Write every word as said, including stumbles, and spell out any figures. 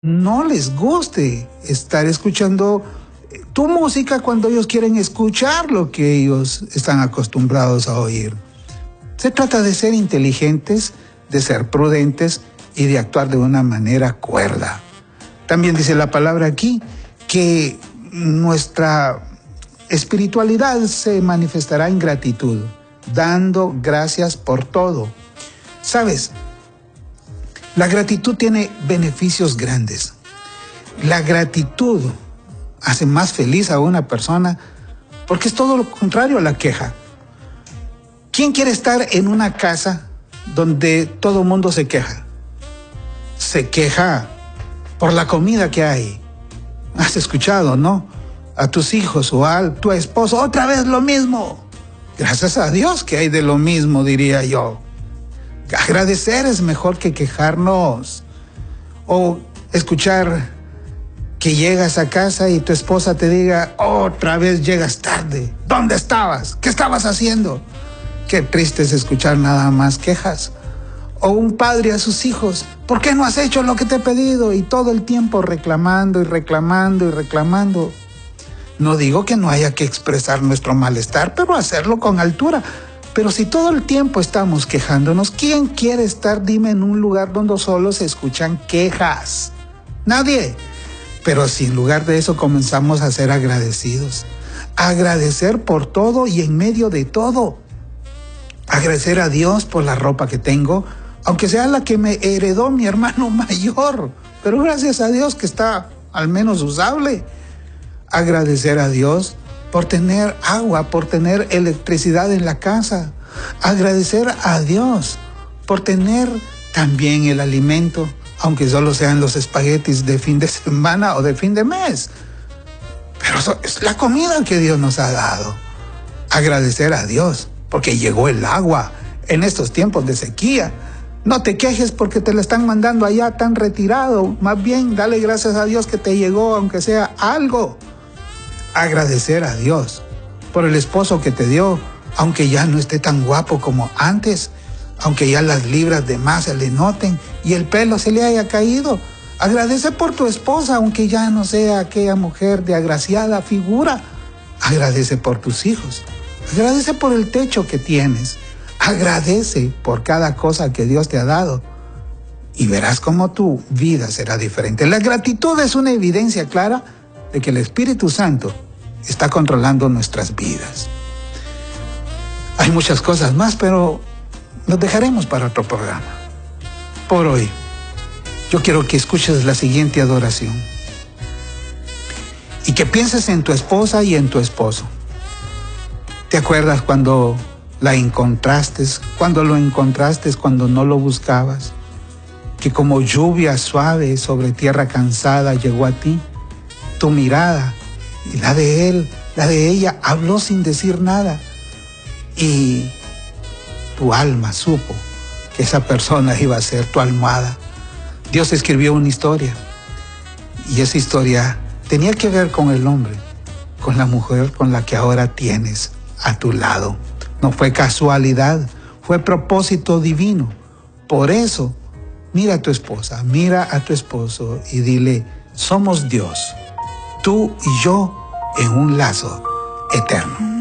no les guste estar escuchando tu música cuando ellos quieren escuchar lo que ellos están acostumbrados a oír. Se trata de ser inteligentes, de ser prudentes y de actuar de una manera cuerda. También dice la palabra aquí que nuestra espiritualidad se manifestará en gratitud, dando gracias por todo. ¿Sabes? La gratitud tiene beneficios grandes. La gratitud hace más feliz a una persona porque es todo lo contrario a la queja. ¿Quién quiere estar en una casa donde todo el mundo se queja? Se queja por la comida que hay. Has escuchado, ¿no? A tus hijos o a tu esposo, otra vez lo mismo. Gracias a Dios que hay de lo mismo, diría yo. Agradecer es mejor que quejarnos. O escuchar que llegas a casa y tu esposa te diga, otra vez llegas tarde. ¿Dónde estabas? ¿Qué estabas haciendo? Qué triste es escuchar nada más quejas. O un padre a sus hijos, ¿por qué no has hecho lo que te he pedido? Y todo el tiempo reclamando y reclamando y reclamando. No digo que no haya que expresar nuestro malestar, pero hacerlo con altura. Pero si todo el tiempo estamos quejándonos, ¿quién quiere estar, dime, en un lugar donde solo se escuchan quejas? Nadie. Pero si en lugar de eso comenzamos a ser agradecidos, agradecer por todo y en medio de todo, agradecer a Dios por la ropa que tengo, aunque sea la que me heredó mi hermano mayor, pero gracias a Dios que está al menos usable. Agradecer a Dios por tener agua, por tener electricidad en la casa. Agradecer a Dios por tener también el alimento, aunque solo sean los espaguetis de fin de semana o de fin de mes. Pero eso es la comida que Dios nos ha dado. Agradecer a Dios porque llegó el agua en estos tiempos de sequía. No te quejes porque te la están mandando allá tan retirado. Más bien, dale gracias a Dios que te llegó, aunque sea algo. Agradecer a Dios por el esposo que te dio, aunque ya no esté tan guapo como antes, aunque ya las libras de más se le noten y el pelo se le haya caído. Agradece por tu esposa, aunque ya no sea aquella mujer de agraciada figura. Agradece por tus hijos. Agradece por el techo que tienes. Agradece por cada cosa que Dios te ha dado. Y verás cómo tu vida será diferente. La gratitud es una evidencia clara de que el Espíritu Santo está controlando nuestras vidas. Hay muchas cosas más, pero nos dejaremos para otro programa. Por hoy, yo quiero que escuches la siguiente adoración y que pienses en tu esposa y en tu esposo. ¿Te acuerdas cuando la encontraste, cuando lo encontraste, cuando no lo buscabas? Que como lluvia suave sobre tierra cansada llegó a ti. Tu mirada y la de él, la de ella, habló sin decir nada. Y tu alma supo que esa persona iba a ser tu almohada. Dios escribió una historia. Y esa historia tenía que ver con el hombre, con la mujer con la que ahora tienes a tu lado. No fue casualidad, fue propósito divino. Por eso, mira a tu esposa, mira a tu esposo y dile, somos Dios, tú y yo en un lazo eterno.